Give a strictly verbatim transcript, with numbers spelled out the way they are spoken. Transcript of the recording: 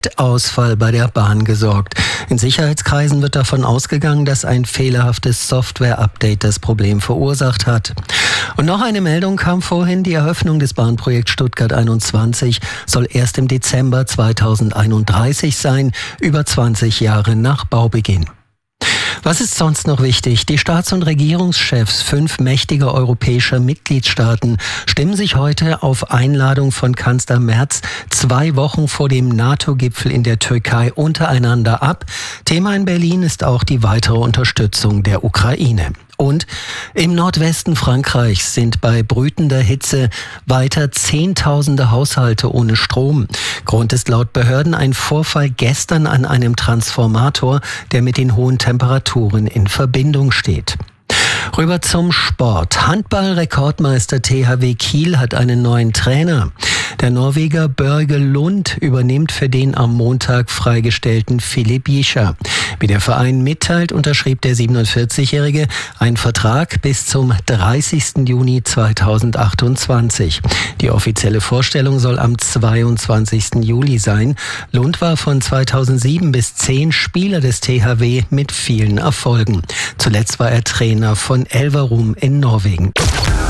Ausfall bei der Bahn gesorgt. In Sicherheitskreisen wird davon ausgegangen, dass ein fehlerhaftes Software-Update das Problem verursacht hat. Und noch eine Meldung kam vorhin: Die Eröffnung des Bahnprojekts Stuttgart einundzwanzig soll erst im Dezember zweitausendeinunddreißig sein, über zwanzig Jahre nach Baubeginn. Was ist sonst noch wichtig? Die Staats- und Regierungschefs fünf mächtiger europäischer Mitgliedstaaten stimmen sich heute auf Einladung von Kanzler Merz zwei Wochen vor dem NATO-Gipfel in der Türkei untereinander ab. Thema in Berlin ist auch die weitere Unterstützung der Ukraine. Und im Nordwesten Frankreichs sind bei brütender Hitze weiter Zehntausende Haushalte ohne Strom. Grund ist laut Behörden ein Vorfall gestern an einem Transformator, der mit den hohen Temperaturen in Verbindung steht. Rüber zum Sport. Handball-Rekordmeister T H W Kiel hat einen neuen Trainer. Der Norweger Børge Lund übernimmt für den am Montag freigestellten Philipp Jischer. Wie der Verein mitteilt, unterschrieb der siebenundvierzigjährige einen Vertrag bis zum dreißigsten Juni zweitausendachtundzwanzig. Die offizielle Vorstellung soll am zweiundzwanzigsten Juli sein. Lund war von zweitausendsieben bis zehn Spieler des T H W mit vielen Erfolgen. Zuletzt war er Trainer von Elverum in Norwegen.